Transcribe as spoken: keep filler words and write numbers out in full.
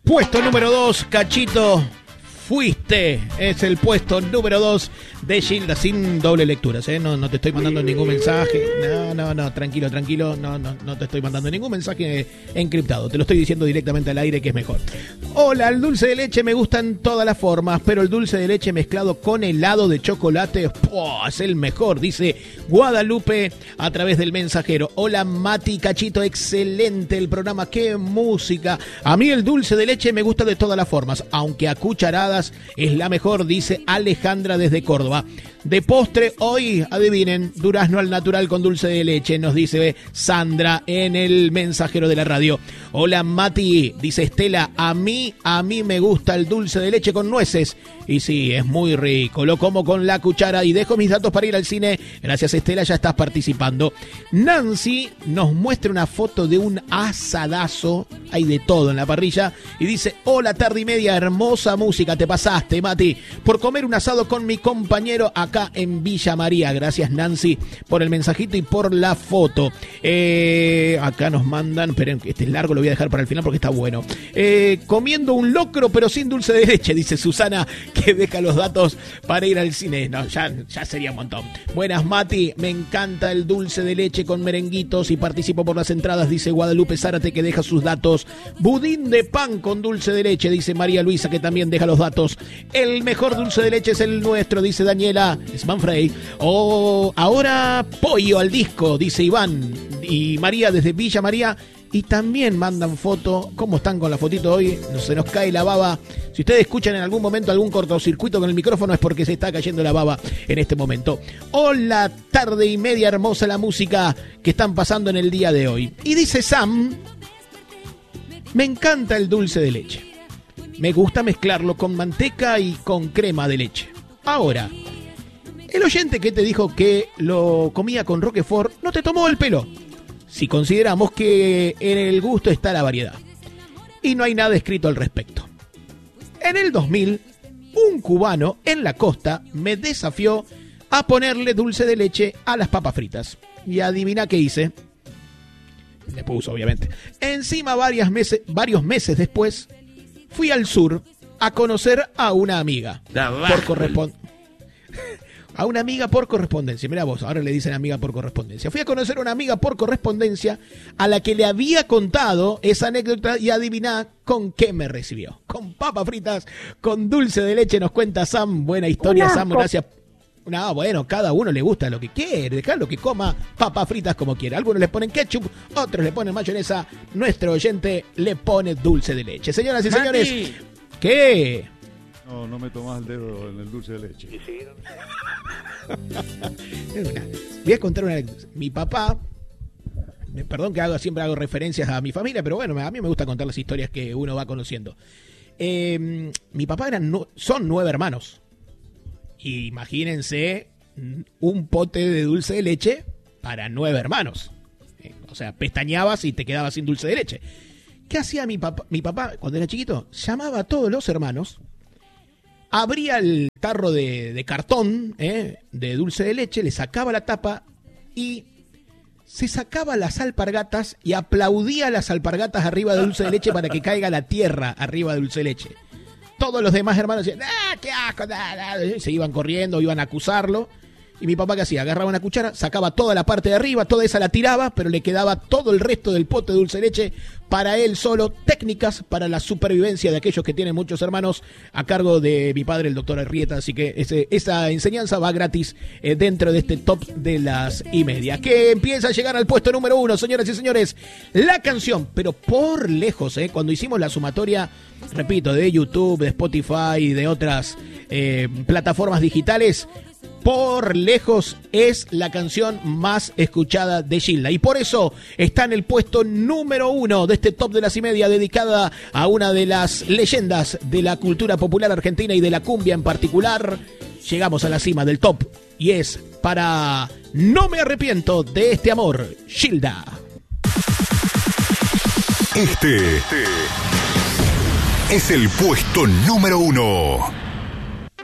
Puesto número dos, Cachito, fuiste. Es el puesto número dos de Gilda, sin doble lecturas, ¿eh? No, no te estoy mandando ningún mensaje. No, no, no, tranquilo, tranquilo. No, no, no te estoy mandando ningún mensaje encriptado. Te lo estoy diciendo directamente al aire, que es mejor. Hola, el dulce de leche me gustan todas las formas, pero el dulce de leche mezclado con helado de chocolate, ¡oh!, es el mejor, dice Guadalupe a través del mensajero. Hola, Mati, Cachito, excelente el programa, qué música. A mí el dulce de leche me gusta de todas las formas, aunque a cucharadas es la mejor, dice Alejandra desde Córdoba. De postre, hoy, adivinen, durazno al natural con dulce de leche, nos dice Sandra en el mensajero de la radio. Hola, Mati, dice Estela, a mí, a mí me gusta el dulce de leche con nueces. Y sí, es muy rico, lo como con la cuchara y dejo mis datos para ir al cine. Gracias, Estela, ya estás participando. Nancy nos muestra una foto de un asadazo, hay de todo en la parrilla, y dice, hola, tarde y media, hermosa música, te pasaste, Mati, por comer un asado con mi compañero acá en Villa María. Gracias, Nancy, por el mensajito y por la foto. Eh, acá nos mandan, pero este es largo, lo voy a dejar para el final porque está bueno. Eh, comiendo un locro pero sin dulce de leche, dice Susana, que deja los datos para ir al cine. No, ya, ya sería un montón. Buenas, Mati, me encanta el dulce de leche con merenguitos y participo por las entradas, dice Guadalupe Zárate, que deja sus datos. Budín de pan con dulce de leche, dice María Luisa, que también deja los datos. El mejor dulce de leche es el nuestro, dice Daniela Smanfrey. O ahora pollo al disco, dice Iván y María desde Villa María. Y también mandan foto. ¿Cómo están con la fotito hoy? No se nos cae la baba. Si ustedes escuchan en algún momento algún cortocircuito con el micrófono es porque se está cayendo la baba en este momento. Hola, tarde y media, hermosa la música que están pasando en el día de hoy. Y dice Sam, me encanta el dulce de leche. Me gusta mezclarlo con manteca y con crema de leche. Ahora, el oyente que te dijo que lo comía con Roquefort no te tomó el pelo, si consideramos que en el gusto está la variedad. Y no hay nada escrito al respecto. En el dos mil, un cubano en la costa me desafió a ponerle dulce de leche a las papas fritas. Y adivina qué hice. Le puso, obviamente. Encima, varias meses, varios meses después, fui al sur a conocer a una amiga. Por correspondencia. A una amiga por correspondencia. Mira vos, ahora le dicen amiga por correspondencia. Fui a conocer a una amiga por correspondencia a la que le había contado esa anécdota y adiviná con qué me recibió. Con papas fritas, con dulce de leche, nos cuenta Sam. Buena historia, Sam, gracias. No, bueno, cada uno le gusta lo que quiere, dejarlo que coma papas fritas como quiera. Algunos le ponen ketchup, otros le ponen mayonesa. Nuestro oyente le pone dulce de leche. Señoras y señores, Mati. ¿Qué? No, no me tomas el dedo en el dulce de leche. Voy a contar una anécdota. Mi papá, perdón que hago, siempre hago referencias a mi familia, pero bueno, a mí me gusta contar las historias que uno va conociendo. Eh, mi papá eran, son nueve hermanos. Imagínense un pote de dulce de leche para nueve hermanos. O sea, pestañeabas y te quedabas sin dulce de leche. ¿Qué hacía mi papá? Mi papá, cuando era chiquito, llamaba a todos los hermanos, abría el tarro de, de cartón, ¿eh? de dulce de leche, le sacaba la tapa y se sacaba las alpargatas y aplaudía las alpargatas arriba de dulce de leche para que caiga la tierra arriba de dulce de leche. Todos los demás hermanos decían, ¡ah, qué asco! Da, da! Se iban corriendo, iban a acusarlo. Y mi papá, ¿qué hacía? Agarraba una cuchara, sacaba toda la parte de arriba, toda esa la tiraba, pero le quedaba todo el resto del pote de dulce de leche para él solo. Técnicas para la supervivencia de aquellos que tienen muchos hermanos, a cargo de mi padre, el doctor Arrieta. Así que ese, esa enseñanza va gratis eh, dentro de este top de las y media, que empieza a llegar al puesto número uno, señoras y señores. La canción, pero por lejos, eh, cuando hicimos la sumatoria, repito, de YouTube, de Spotify, de otras eh, plataformas digitales, por lejos es la canción más escuchada de Gilda. Y por eso está en el puesto número uno de este top de las y media, dedicada a una de las leyendas de la cultura popular argentina y de la cumbia en particular. Llegamos a la cima del top y es para No me arrepiento de este amor, Gilda. Este es el puesto número uno.